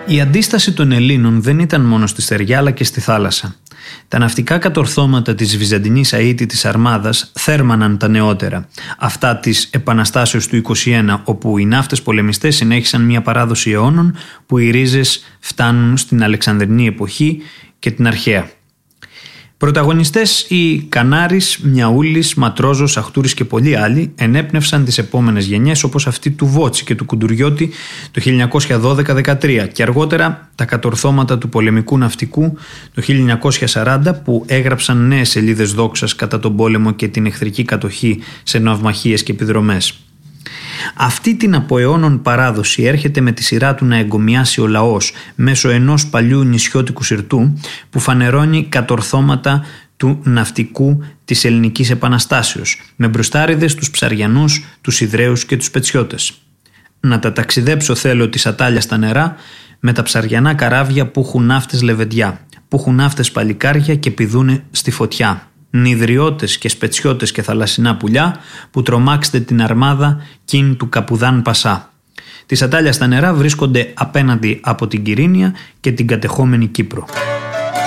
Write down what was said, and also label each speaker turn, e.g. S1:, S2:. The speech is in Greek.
S1: Η αντίσταση των Ελλήνων δεν ήταν μόνο στη στεριά αλλά και στη θάλασσα. Τα ναυτικά κατορθώματα της Βυζαντινής αίτητης αρμάδας θέρμαναν τα νεότερα. Αυτά της Επαναστάσεως του 21, όπου οι ναύτες πολεμιστές συνέχισαν μια παράδοση αιώνων που οι ρίζες φτάνουν στην Αλεξανδρινή εποχή και την αρχαία. Πρωταγωνιστές οι Κανάρης, Μιαούλης, Ματρόζος, Αχτούρης και πολλοί άλλοι ενέπνευσαν τις επόμενες γενιές, όπως αυτή του Βότση και του Κουντουριώτη το 1912-13 και αργότερα τα κατορθώματα του πολεμικού ναυτικού το 1940 που έγραψαν νέες σελίδες δόξας κατά τον πόλεμο και την εχθρική κατοχή σε ναυμαχίες και επιδρομές. Αυτή την από αιώνων παράδοση έρχεται με τη σειρά του να εγκομιάσει ο λαός μέσω ενός παλιού νησιώτικου συρτού που φανερώνει κατορθώματα του ναυτικού της Ελληνικής Επαναστάσεως με μπροστάριδες τους Ψαριανούς, τους Ιδραίους και τους Πετσιώτες. Να τα ταξιδέψω θέλω της Ατάλια στα νερά με τα ψαριανά καράβια που έχουν ναύτες λεβεντιά, που έχουν ναύτες παλικάρια και πηδούνε στη φωτιά. Νηδριώτες και σπετσιώτες και θαλασσινά πουλιά που τρομάξτε την αρμάδα κιν του Καπουδάν Πασά. Της Ατάλια στα νερά βρίσκονται απέναντι από την Κυρίνια και την κατεχόμενη Κύπρο.